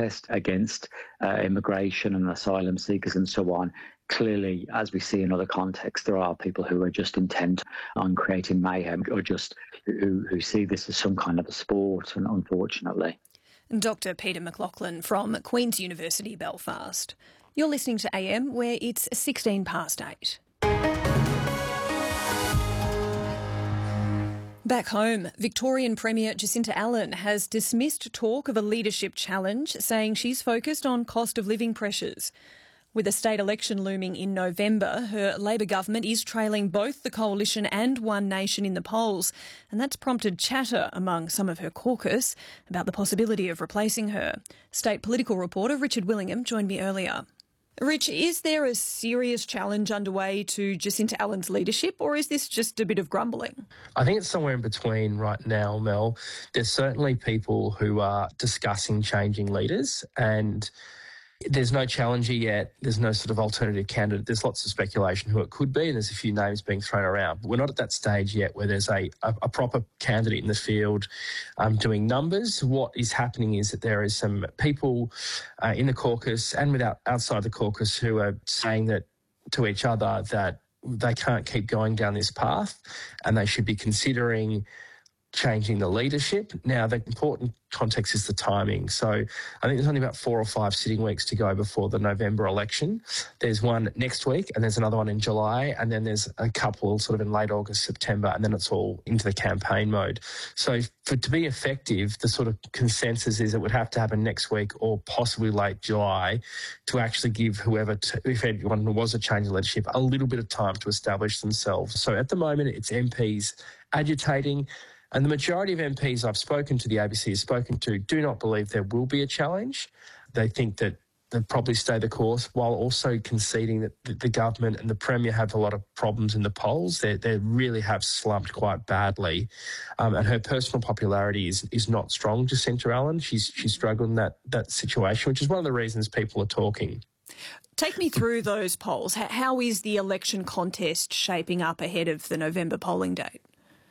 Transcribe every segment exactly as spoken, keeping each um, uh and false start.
protest against uh, immigration and asylum seekers and so on. Clearly, as we see in other contexts, there are people who are just intent on creating mayhem or just who, who see this as some kind of a sport, and unfortunately. Doctor Peter McLaughlin from Queen's University, Belfast. You're listening to A M, where it's sixteen past eight. Back home, Victorian Premier Jacinta Allen has dismissed talk of a leadership challenge, saying she's focused on cost of living pressures. With a state election looming in November, her Labor government is trailing both the Coalition and One Nation in the polls, and that's prompted chatter among some of her caucus about the possibility of replacing her. State political reporter Richard Willingham joined me earlier. Rich, is there a serious challenge underway to Jacinta Allen's leadership, or is this just a bit of grumbling? I think it's somewhere in between right now, Mel. There's certainly people who are discussing changing leaders, and there's no challenger yet. There's no sort of alternative candidate. There's lots of speculation who it could be, and there's a few names being thrown around. But we're not at that stage yet where there's a, a, a proper candidate in the field um, doing numbers. What is happening is that there is some people uh, in the caucus and without outside the caucus who are saying that to each other that they can't keep going down this path and they should be considering changing the leadership. Now, the important context is the timing. So I think there's only about four or five sitting weeks to go before the November election. There's one next week and there's another one in July, and then there's a couple sort of in late August, September, and then it's all into the campaign mode. So for it to be effective, the sort of consensus is it would have to happen next week or possibly late July to actually give whoever, t- if anyone was a change in leadership, a little bit of time to establish themselves. So at the moment, it's M Ps agitating. And the majority of M Ps I've spoken to, the A B C has spoken to, do not believe there will be a challenge. They think that they'll probably stay the course, while also conceding that the government and the Premier have a lot of problems in the polls. They, they really have slumped quite badly. Um, and her personal popularity is is not strong, Jacinta Allen. She's, she's struggled in that, that situation, which is one of the reasons people are talking. Take me through those polls. How is the election contest shaping up ahead of the November polling date?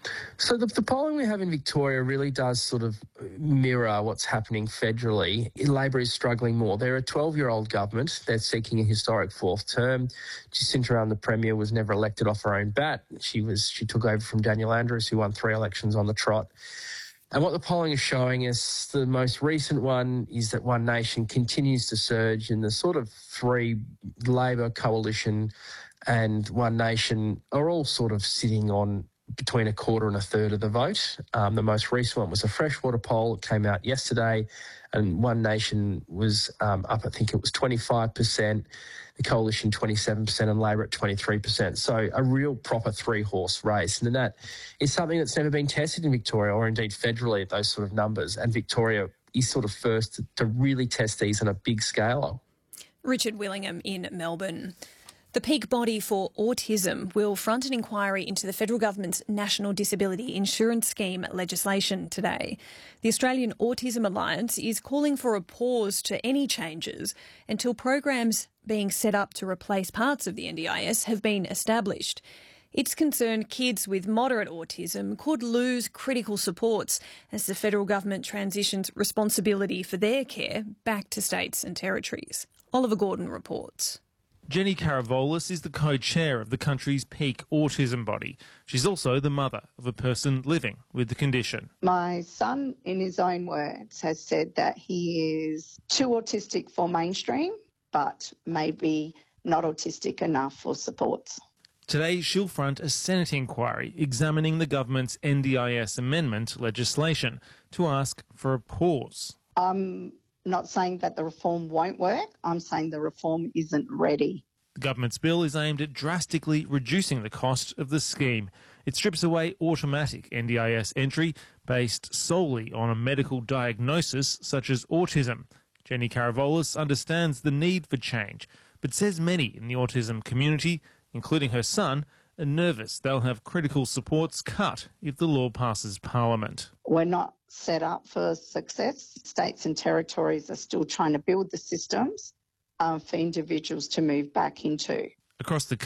So the, the polling we have in Victoria really does sort of mirror what's happening federally. Labor is struggling more. They're a twelve-year-old government. They're seeking a historic fourth term. Jacinta Allen, the Premier, was never elected off her own bat. She was she took over from Daniel Andrews, who won three elections on the trot. And what the polling is showing us, the most recent one, is that One Nation continues to surge, and the sort of three, Labor, Coalition and One Nation, are all sort of sitting on between a quarter and a third of the vote. Um, the most recent one was a Freshwater poll. It came out yesterday, and One Nation was um, up, I think it was twenty-five percent, the Coalition twenty-seven percent, and Labor at twenty-three percent. So a real proper three-horse race. And that is something that's never been tested in Victoria, or indeed federally, at those sort of numbers. And Victoria is sort of first to, to really test these on a big scale. Richard Willingham in Melbourne. The peak body for autism will front an inquiry into the federal government's National Disability Insurance Scheme legislation today. The Australian Autism Alliance is calling for a pause to any changes until programs being set up to replace parts of the N D I S have been established. It's concerned kids with moderate autism could lose critical supports as the federal government transitions responsibility for their care back to states and territories. Oliver Gordon reports. Jenny Karavolis is the co-chair of the country's peak autism body. She's also the mother of a person living with the condition. My son, in his own words, has said that he is too autistic for mainstream, but maybe not autistic enough for supports. Today, she'll front a Senate inquiry examining the government's N D I S amendment legislation to ask for a pause. Um. Not saying that the reform won't work. I'm saying the reform isn't ready. The government's bill is aimed at drastically reducing the cost of the scheme. It strips away automatic N D I S entry based solely on a medical diagnosis such as autism. Jenny Karavolis understands the need for change, but says many in the autism community, including her son, are nervous they'll have critical supports cut if the law passes Parliament. We're not set up for success. States and territories are still trying to build the systems um, for individuals to move back into. Across the